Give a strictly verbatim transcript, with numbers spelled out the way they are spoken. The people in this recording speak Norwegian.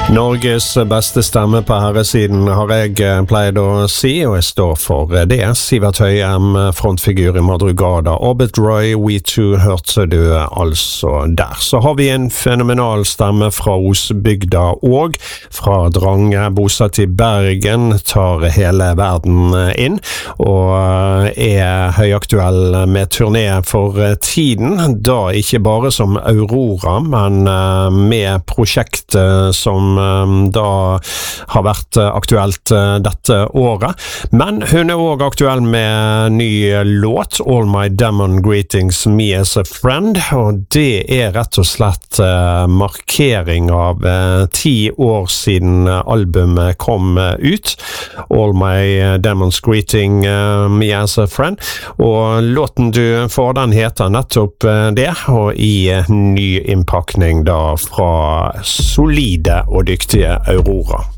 Norges beste stemme på herresiden har jeg pleid å si, og jeg står for det. Sivert Høyem, frontfigur i Madrugada. Orbit Roy, We Two, hørte du altså der. Så har vi en fenomenal stemme fra Osbygda og fra Drange, bosatt i Bergen, tar hele verden inn, og er høyaktuell med turné for tiden, da ikke bare som Aurora, men med prosjekt som da har vært aktuelt dette året. Men hun er også aktuell med ny låt, All My Demon Greetings Me As A Friend, og det er rett og slett markering av ti år siden albumet kom ut, All My Demons Greeting Me As A Friend, og låten du får, den heter nettopp det, og i ny innpakning da fra solide og dyktige Aurora.